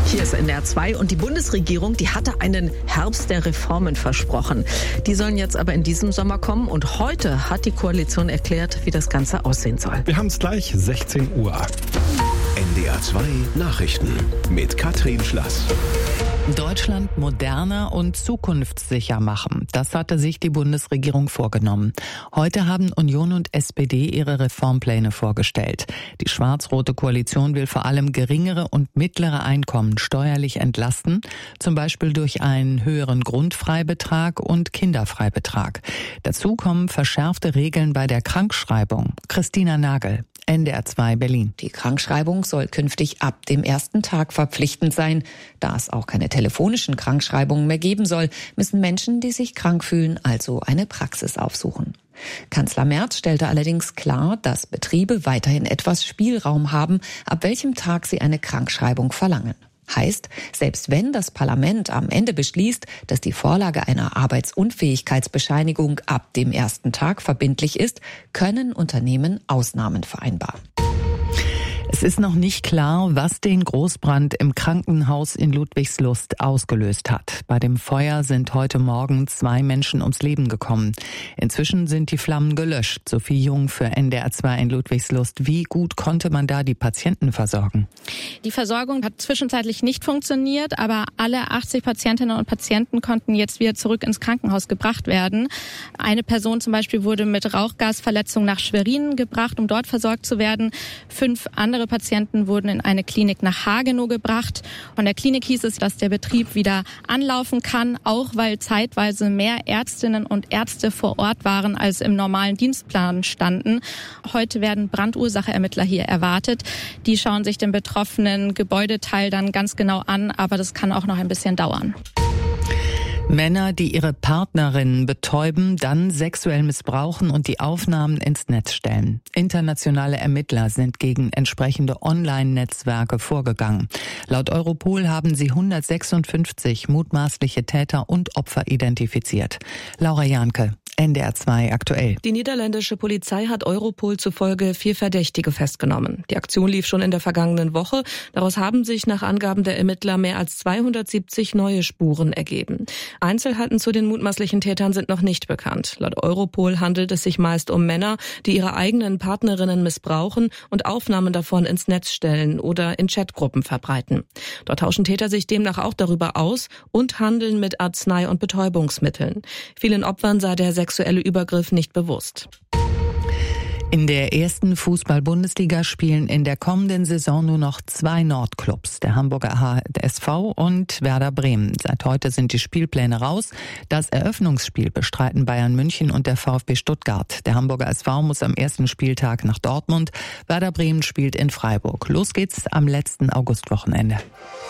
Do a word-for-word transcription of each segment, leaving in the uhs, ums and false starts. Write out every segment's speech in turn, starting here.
Hier ist N D R zwei und die Bundesregierung, die hatte einen Herbst der Reformen versprochen. Die sollen jetzt aber in diesem Sommer kommen und heute hat die Koalition erklärt, wie das Ganze aussehen soll. Wir haben es gleich, sechzehn Uhr. N D R zwei Nachrichten mit Katrin Schlass. Deutschland moderner und zukunftssicher machen. Das hatte sich die Bundesregierung vorgenommen. Heute haben Union und S P D ihre Reformpläne vorgestellt. Die schwarz-rote Koalition will vor allem geringere und mittlere Einkommen steuerlich entlasten, zum Beispiel durch einen höheren Grundfreibetrag und Kinderfreibetrag. Dazu kommen verschärfte Regeln bei der Krankschreibung. Christina Nagel, N D R zwei Berlin. Die Krankschreibung soll künftig ab dem ersten Tag verpflichtend sein. Da es auch keine telefonischen Krankschreibungen mehr geben soll, müssen Menschen, die sich krank fühlen, also eine Praxis aufsuchen. Kanzler Merz stellte allerdings klar, dass Betriebe weiterhin etwas Spielraum haben, ab welchem Tag sie eine Krankschreibung verlangen. Heißt, selbst wenn das Parlament am Ende beschließt, dass die Vorlage einer Arbeitsunfähigkeitsbescheinigung ab dem ersten Tag verbindlich ist, können Unternehmen Ausnahmen vereinbaren. Es ist noch nicht klar, was den Großbrand im Krankenhaus in Ludwigslust ausgelöst hat. Bei dem Feuer sind heute Morgen zwei Menschen ums Leben gekommen. Inzwischen sind die Flammen gelöscht. Sophie Jung für N D R zwei in Ludwigslust. Wie gut konnte man da die Patienten versorgen? Die Versorgung hat zwischenzeitlich nicht funktioniert, aber alle achtzig Patientinnen und Patienten konnten jetzt wieder zurück ins Krankenhaus gebracht werden. Eine Person zum Beispiel wurde mit Rauchgasverletzung nach Schwerin gebracht, um dort versorgt zu werden. Fünf andere Patienten wurden in eine Klinik nach Hagenow gebracht. Von der Klinik hieß es, dass der Betrieb wieder anlaufen kann, auch weil zeitweise mehr Ärztinnen und Ärzte vor Ort waren, als im normalen Dienstplan standen. Heute werden Brandursacheermittler hier erwartet. Die schauen sich den betroffenen Gebäudeteil dann ganz genau an, aber das kann auch noch ein bisschen dauern. Männer, die ihre Partnerinnen betäuben, dann sexuell missbrauchen und die Aufnahmen ins Netz stellen. Internationale Ermittler sind gegen entsprechende Online-Netzwerke vorgegangen. Laut Europol haben sie hundertsechsundfünfzig mutmaßliche Täter und Opfer identifiziert. Laura Janke, N D R zwei aktuell. Die niederländische Polizei hat Europol zufolge vier Verdächtige festgenommen. Die Aktion lief schon in der vergangenen Woche. Daraus haben sich nach Angaben der Ermittler mehr als zweihundertsiebzig neue Spuren ergeben. Einzelheiten zu den mutmaßlichen Tätern sind noch nicht bekannt. Laut Europol handelt es sich meist um Männer, die ihre eigenen Partnerinnen missbrauchen und Aufnahmen davon ins Netz stellen oder in Chatgruppen verbreiten. Dort tauschen Täter sich demnach auch darüber aus und handeln mit Arznei- und Betäubungsmitteln. Vielen Opfern sei der sexuelle Übergriff nicht bewusst. In der ersten Fußball-Bundesliga spielen in der kommenden Saison nur noch zwei Nordclubs, der Hamburger H S V und Werder Bremen. Seit heute sind die Spielpläne raus. Das Eröffnungsspiel bestreiten Bayern München und der VfB Stuttgart. Der Hamburger S V muss am ersten Spieltag nach Dortmund. Werder Bremen spielt in Freiburg. Los geht's am letzten Augustwochenende.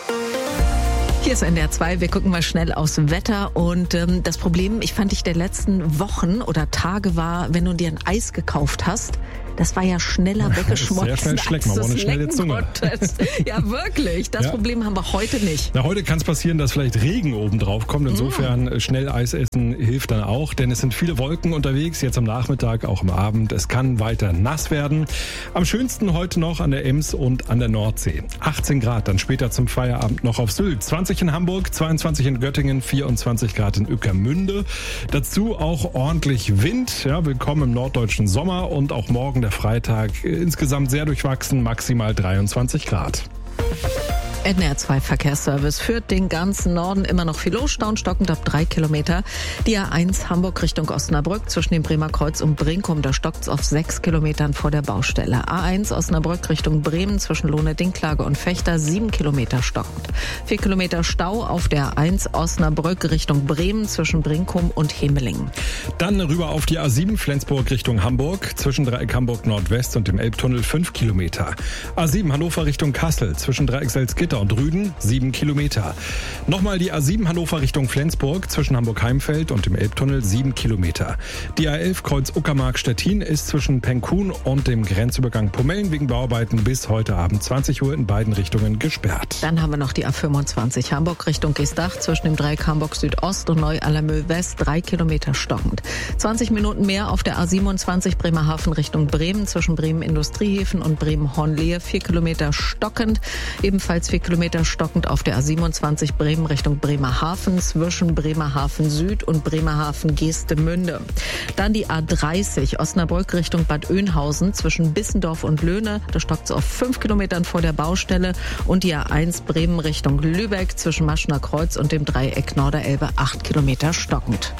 Hier ist N D R zwei, wir gucken mal schnell aufs Wetter und ähm, das Problem, ich fand ich der letzten Wochen oder Tage war, wenn du dir ein Eis gekauft hast, das war ja schneller weggeschmolzen. Sehr schnell schlecken, man braucht eine schnelle Zunge. Ja, wirklich. Das ja. Problem haben wir heute nicht. Na, heute kann es passieren, dass vielleicht Regen oben drauf kommt. Insofern mm. schnell Eis essen hilft dann auch, denn es sind viele Wolken unterwegs, jetzt am Nachmittag, auch am Abend. Es kann weiter nass werden. Am schönsten heute noch an der Ems und an der Nordsee. achtzehn Grad, dann später zum Feierabend noch auf Sylt. zwanzig in Hamburg, zweiundzwanzig in Göttingen, vierundzwanzig Grad in Ueckermünde. Dazu auch ordentlich Wind. Ja, willkommen im norddeutschen Sommer und auch morgen der Freitag insgesamt sehr durchwachsen, maximal dreiundzwanzig Grad. N D R zwei Verkehrsservice führt den ganzen Norden immer noch viel los, staunstockend ab drei Kilometer. Die A eins Hamburg Richtung Osnabrück zwischen dem Bremer Kreuz und Brinkum, da stockt's auf sechs Kilometern vor der Baustelle. A eins Osnabrück Richtung Bremen zwischen Lohne, Dinklage und Fechter, sieben Kilometer stockend. Vier Kilometer Stau auf der A eins Osnabrück Richtung Bremen zwischen Brinkum und Hemelingen. Dann rüber auf die A sieben Flensburg Richtung Hamburg zwischen Dreieck Hamburg Nordwest und dem Elbtunnel fünf Kilometer. A sieben Hannover Richtung Kassel zwischen Dreieck Salzgitter und Rüden, sieben Kilometer. Nochmal die A sieben Hannover Richtung Flensburg zwischen Hamburg-Heimfeld und dem Elbtunnel, sieben Kilometer. Die A elf Kreuz Uckermark-Stettin ist zwischen Penkun und dem Grenzübergang Pomellen wegen Bauarbeiten bis heute Abend zwanzig Uhr in beiden Richtungen gesperrt. Dann haben wir noch die A fünfundzwanzig Hamburg Richtung Geestach zwischen dem Dreieck Hamburg Südost und Neu-Allermöh West, drei Kilometer stockend. zwanzig Minuten mehr auf der A siebenundzwanzig Bremerhaven Richtung Bremen zwischen Bremen Industriehäfen und Bremen Hornlehe, vier Kilometer stockend. Ebenfalls vier vier Kilometer stockend auf der A siebenundzwanzig Bremen Richtung Bremerhaven zwischen Bremerhaven Süd und Bremerhaven Geestemünde. Dann die A dreißig Osnabrück Richtung Bad Oeynhausen zwischen Bissendorf und Löhne. Da stockt es auf fünf Kilometern vor der Baustelle. Und die A eins Bremen Richtung Lübeck zwischen Maschener Kreuz und dem Dreieck Norderelbe acht Kilometer stockend.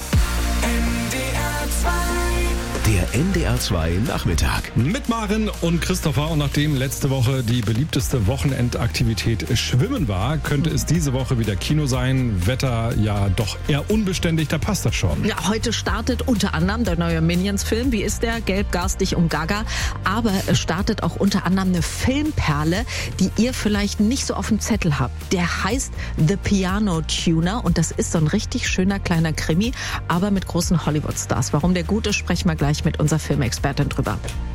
Der N D R zwei Nachmittag. Mit Maren und Christopher. Und nachdem letzte Woche die beliebteste Wochenendaktivität Schwimmen war, könnte es diese Woche wieder Kino sein. Wetter ja doch eher unbeständig, da passt das schon. Ja, heute startet unter anderem der neue Minions-Film. Wie ist der? Gelb, garstig und gaga. Aber es startet auch unter anderem eine Filmperle, die ihr vielleicht nicht so auf dem Zettel habt. Der heißt The Piano Tuner und das ist so ein richtig schöner kleiner Krimi, aber mit großen Hollywood-Stars. Warum der gut ist, sprechen wir gleich mit unserer Filmexpertin drüber.